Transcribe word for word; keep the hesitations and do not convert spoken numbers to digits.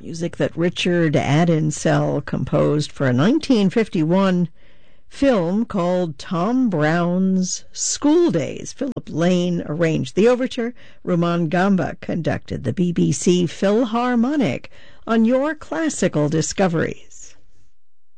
Music that Richard Adinsell composed for a nineteen fifty-one film called Tom Brown's School Days. Philip Lane arranged the overture. Rumaan Gamba conducted the B B C Philharmonic on Your Classical Discoveries.